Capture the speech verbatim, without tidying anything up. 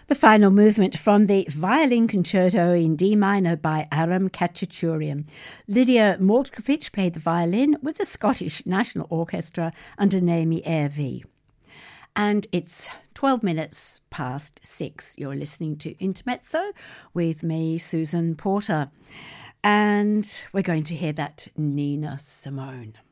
The final movement from the Violin Concerto in D minor by Aram Khachaturian. Lydia Mordkovich played the violin with the Scottish National Orchestra under Naomi Airvey. And it's twelve minutes past six. You're listening to Intermezzo with me, Susan Porter. And we're going to hear that Nina Simone.